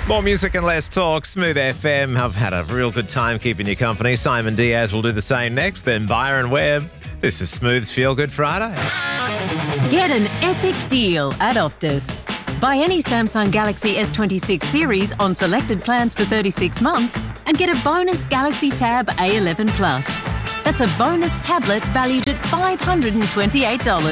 More music and less talk. Smooth FM. I've had a real good time keeping you company. Simon Diaz will do the same next. Then Byron Webb. This is Smooth's Feel Good Friday. Get an epic deal at Optus. Buy any Samsung Galaxy S26 series on selected plans for 36 months and get a bonus Galaxy Tab A11 Plus. That's a bonus tablet valued at $528.